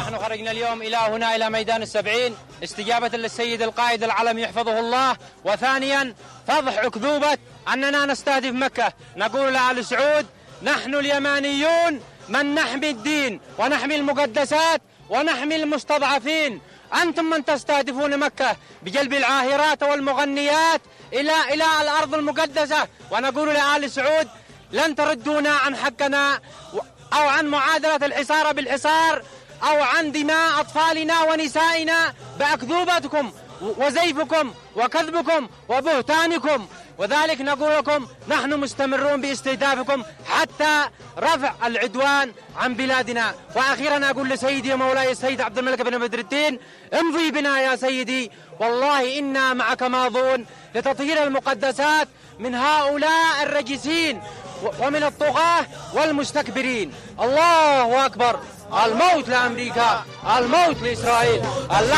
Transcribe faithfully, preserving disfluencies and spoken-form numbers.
نحن خرجنا اليوم إلى هنا إلى ميدان السبعين استجابة للسيد القائد العلم يحفظه الله، وثانيا فضح أكذوبة أننا نستهدف مكة. نقول لآل سعود نحن اليمانيون من نحمي الدين ونحمي المقدسات ونحمي المستضعفين، أنتم من تستهدفون مكة بجلب العاهرات والمغنيات إلى إلى الأرض المقدسة. ونقول لآل سعود لن تردونا عن حقنا أو عن معادلة الحصار بالحصار أو عن دماء أطفالنا ونسائنا بأكذوبتكم وزيفكم وكذبكم وبهتانكم، وذلك نقول لكم نحن مستمرون باستهدافكم حتى رفع العدوان عن بلادنا. وأخيرا أقول لسيدي ومولاي السيد عبد الملك بن بدر الدين امضي بنا يا سيدي، والله إنا معك ماضون لتطهير المقدسات من هؤلاء الرجسين ومن الطغاة والمستكبرين. الله أكبر. الموت لأمريكا، الموت لإسرائيل.